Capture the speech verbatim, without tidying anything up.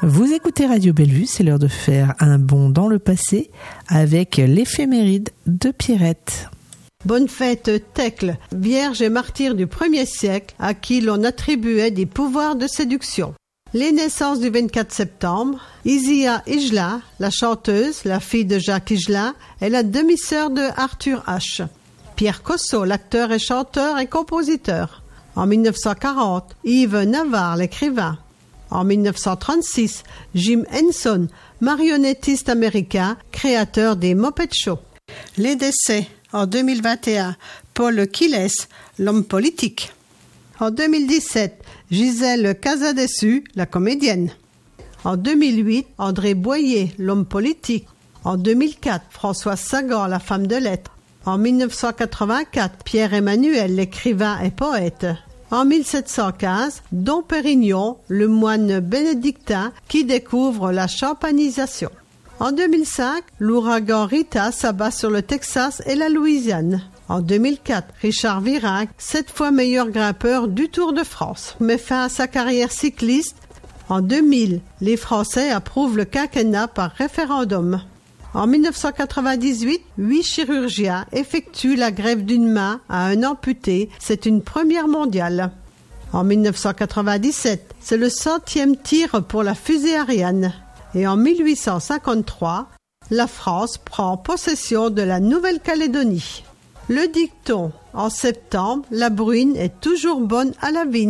Vous écoutez Radio Bellevue, c'est l'heure de faire un bond dans le passé avec l'éphéméride de Pierrette. Bonne fête Thècle, vierge et martyr du premier siècle, à qui l'on attribuait des pouvoirs de séduction. Les naissances du vingt-quatre septembre, Isia Higelin, la chanteuse, la fille de Jacques Higelin, est la demi-sœur de Arthur H. Pierre Cossot, l'acteur et chanteur et compositeur. En mille neuf cent quarante, Yves Navarre, l'écrivain. En mille neuf cent trente-six, Jim Henson, marionnettiste américain, créateur des Muppet Show. Les décès. En deux mille vingt et un, Paul Quiles, l'homme politique. En deux mille dix-sept, Gisèle Casadessus, la comédienne. En deux mille huit, André Boyer, l'homme politique. En deux mille quatre, Françoise Sagan, la femme de lettres. En mille neuf cent quatre-vingt-quatre, Pierre Emmanuel, l'écrivain et poète. En mille sept cent quinze, Dom Pérignon, le moine bénédictin qui découvre la champanisation. En deux mille cinq, l'ouragan Rita s'abat sur le Texas et la Louisiane. En deux mille quatre, Richard Virenque, sept fois meilleur grimpeur du Tour de France, met fin à sa carrière cycliste. En deux mille, les Français approuvent le quinquennat par référendum. En mille neuf cent quatre-vingt-dix-huit, huit chirurgiens effectuent la greffe d'une main à un amputé. C'est une première mondiale. En mille neuf cent quatre-vingt-dix-sept, c'est le centième tir pour la fusée Ariane. Et en mille huit cent cinquante-trois, la France prend possession de la Nouvelle-Calédonie. Le dicton « En septembre, la bruine est toujours bonne à la vigne ».